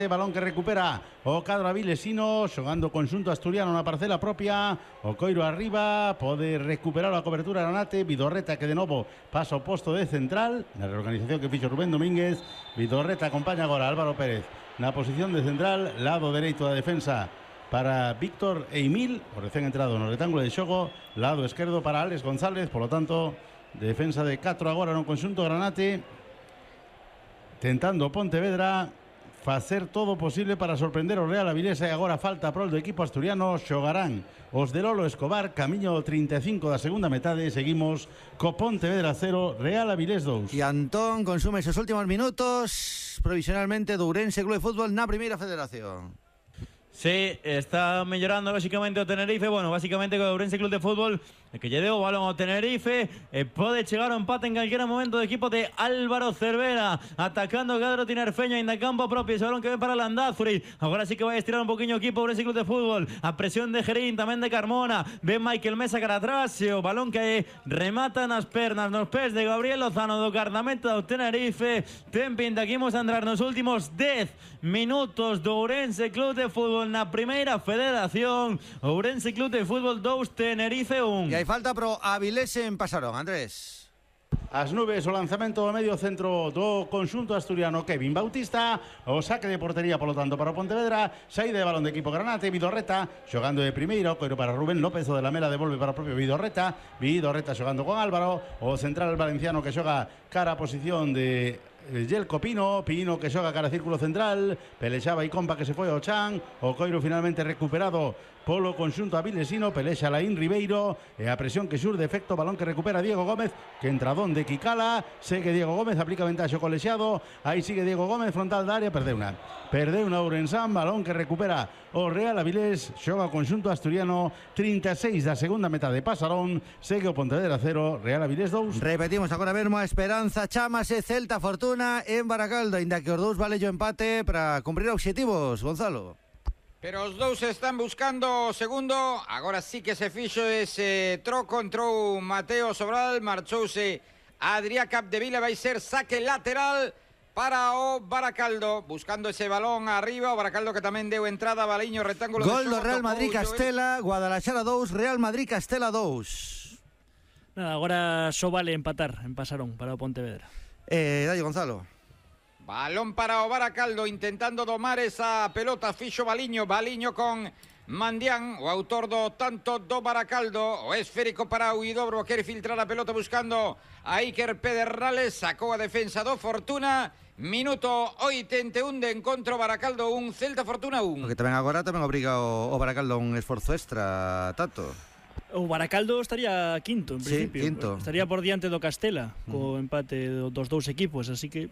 balón que recupera o cadro Avilesino, xogando conxunto asturiano na parcela propia, o Coiro arriba, pode recuperar a cobertura Granate, Vidorreta que de novo pasa o posto de central, na reorganización que fixo Rubén Domínguez. Vidorreta acompaña agora a Álvaro Pérez na posición de central, lado dereito da defensa para Víctor Eimil, o recén entrado no rectángulo de xogo, lado esquerdo para Alex González, polo tanto, defensa de 4 agora no conxunto Granate, tentando Pontevedra facer todo o posible para sorprender o Real Avilés. E agora falta prol do equipo asturiano. Xogarán os de Lolo Escobar, camiño 35 da segunda metade. Seguimos co Pontevedra 0, Real Avilés 2. E Antón consume esos últimos minutos provisionalmente do Ourense Club de Fútbol na Primeira Federación. Sí, está mellorando lógicamente o Tenerife. Bueno, básicamente co Ourense Club de Fútbol que lle deu o balón ao Tenerife, pode chegar ao empate en calquera momento do equipo de Álvaro Cervera, atacando o cadro tinerfeño ainda campo propio. Ese balón que ven para Landázuri. Agora sí que vai a estirar un poquinho o equipo Ourense Club de Fútbol. A presión de Gerín, tamén de Carmona. Ven Michael Mesa cara atrás, e o balón que remata nas pernas, nos pés de Gabriel Lozano do Cardamento do Tenerife. Ten pinta que imos a entrar nos últimos 10 minutos do Ourense Club de Fútbol na Primeira Federación. Ourense Club de Fútbol 2, Tenerife 1. E hai falta pro Avilés en Pasarón, Andrés. As nubes, o lanzamento do medio centro do conxunto asturiano Kevin Bautista, o saque de portería polo tanto para o Pontevedra, saída de balón de equipo Granate, Vidorreta xogando de primeiro, coiro para Rubén López, o de la Mela devolve para o propio Vidorreta xogando con Álvaro, o central valenciano que xoga cara a posición de Yelko Pino que xoga cara a círculo central, pelexaba e compa que se foi ao chan, o coiro finalmente recuperado polo conxunto avilesino, pelexa Laín Ribeiro, e a presión que xurde efecto, balón que recupera Diego Gómez, que entra donde Kikala, segue Diego Gómez, aplica ventaxa o colexiado, aí sigue Diego Gómez, frontal da área, perdeu una Ourensán, balón que recupera o Real Avilés, xoga o conxunto asturiano, 36 da segunda metade de Pasarón, segue o Pontevedra 0, Real Avilés 2. Repetimos agora mesmo a Esperanza Chamase Celta Fortuna en Baracaldo, ainda que os dous vale o empate para cumprir obxectivos, Gonzalo. Pero os dous están buscando o segundo. Agora sí que se fixo ese troco. Entrou Mateo Sobral, marchouse Adrià Capdevila. Vai ser saque lateral para o Baracaldo, buscando ese balón arriba. O Baracaldo que tamén deu entrada, baliño, rectángulo. Gol do Real Madrid Castela, Guadalajara 2, Real Madrid Castela 2. Nada, agora só vale empatar en Pasarón para o Pontevedra. Dalle, Gonzalo. Balón para o Baracaldo, intentando domar esa pelota, fixo Baliño con Mandián, o autor do tanto do Baracaldo, o esférico para o Huidobro, quere filtrar a pelota buscando a Iker Pedernales, sacou a defensa do Fortuna, minuto 81 de encontro, Baracaldo 1, Celta Fortuna 1. Porque tamén agora obriga o Baracaldo a un esforzo extra, Tato. O Baracaldo estaría quinto, en principio. Sí, quinto. Estaría por diante do Castela, co empate dos dous equipos, así que...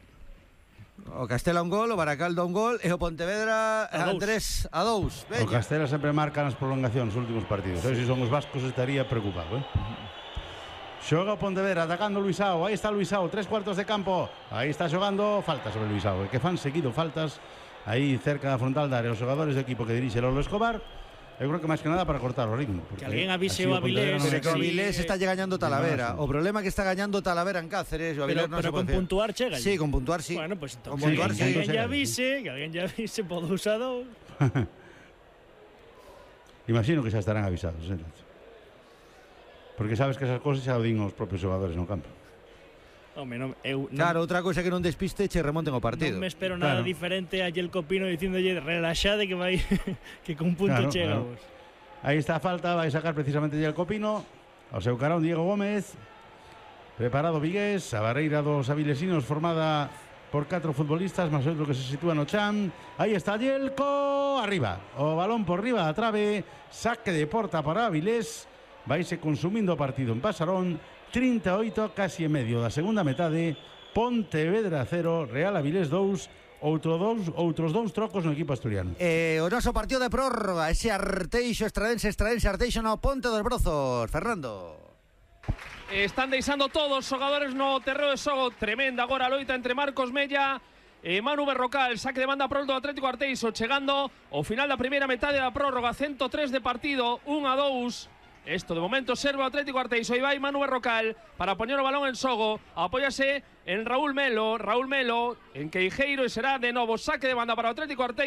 O Castela un gol, o Baracaldo un gol e o Pontevedra a 3-2. O Castela sempre marca nas prolongacións os últimos partidos. Se son os vascos estaría preocupado, Xoga o Pontevedra atacando Luisao. Aí está Luisao, 3/4 de campo. Aí está xogando, falta sobre Luisao, que fan seguido faltas aí cerca da frontal da área os xogadores do equipo que dirixe Lolo Escobar. Eu creo que máis que nada para cortar o ritmo. Que alguén avise o Avilés. Pero que o Avilés está gañando Talavera. O problema é que está gañando Talavera en Cáceres. O Avilés pero con puntuar chega. Sí, con puntuar sí. Bueno, pues con puntuar sí. Que alguén ya avise por usado. Imagino que xa estarán avisados, porque sabes que esas cosas xa o din os propios xogadores no campo. Claro, outra cousa que non despiste che remonten o partido. Non me espero nada diferente a Yelko Pino dicíndolle relaxade que vai que con punto chega vos. Aí está a falta, vai sacar precisamente Yelko Pino. Ao seu carón Diego Gómez. Preparado Vigués, a barreira dos avilesinos formada por 4 futbolistas, máis outro que se sitúa no chan. Aí está Yelko, arriba. O balón por riba da trave, saque de porta para Avilés. Vaise consumindo o partido en Pasarón. 38, casi en medio da segunda metade. Pontevedra 0, Real Avilés 2. Outros dous trocos no equipo asturiano. O noso partido de prórroga, ese Arteixo Estradense Arteixo no Ponte dos Brozos. Fernando. Están deixando todos os xogadores no terreo de xogo. Tremenda agora a loita entre Marcos Mella e Manu Berrocal. Saque de banda prol do Atlético Arteixo, chegando ao final da primeira metade da prórroga. 103 de partido, 1-2. Esto de momento serve o Atlético Arteixo. Aí vai Manu Berrocal para poñer o balón en xogo. Apóyase en Raúl Melo en Queijeiro e será de novo saque de banda para o Atlético Arteixo.